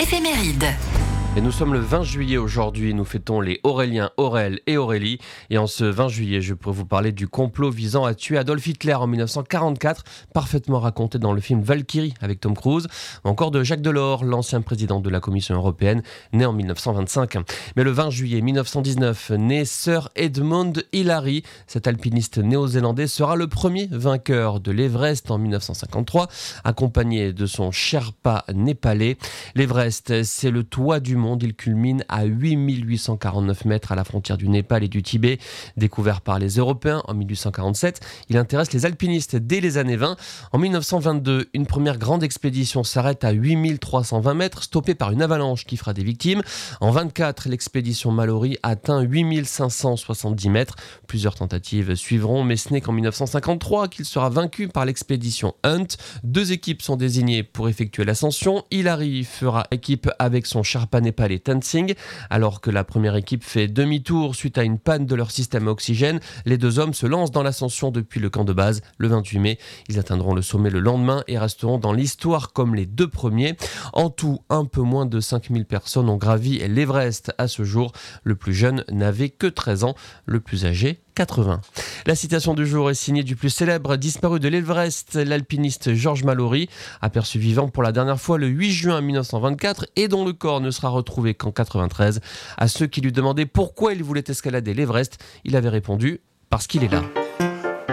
Éphéméride. Et nous sommes le 20 juillet aujourd'hui, nous fêtons les Auréliens, Aurèle et Aurélie. Et en ce 20 juillet, je pourrais vous parler du complot visant à tuer Adolf Hitler en 1944, parfaitement raconté dans le film Valkyrie avec Tom Cruise, ou encore de Jacques Delors, l'ancien président de la Commission européenne, né en 1925. Mais le 20 juillet 1919, naît Sir Edmund Hillary. Cet alpiniste néo-zélandais sera le premier vainqueur de l'Everest en 1953, accompagné de son Sherpa népalais. L'Everest, c'est le toit du monde. Il culmine à 8849 mètres à la frontière du Népal et du Tibet. Découvert par les Européens en 1847, il intéresse les alpinistes dès les années 20. En 1922, une première grande expédition s'arrête à 8320 mètres, stoppée par une avalanche qui fera des victimes. En 24, l'expédition Mallory atteint 8570 mètres. Plusieurs tentatives suivront, mais ce n'est qu'en 1953 qu'il sera vaincu par l'expédition Hunt. Deux équipes sont désignées pour effectuer l'ascension. Hillary fera équipe avec son Sherpa népalais Tenzing, alors que la première équipe fait demi-tour suite à une panne de leur système à oxygène. Les deux hommes se lancent dans l'ascension depuis le camp de base le 28 mai. Ils atteindront le sommet le lendemain et resteront dans l'histoire comme les deux premiers. En tout, un peu moins de 5000 personnes ont gravi l'Everest à ce jour. Le plus jeune n'avait que 13 ans, le plus âgé 80. La citation du jour est signée du plus célèbre disparu de l'Everest, l'alpiniste George Mallory, aperçu vivant pour la dernière fois le 8 juin 1924 et dont le corps ne sera retrouvé qu'en 93. À ceux qui lui demandaient pourquoi il voulait escalader l'Everest, il avait répondu « parce qu'il est là ».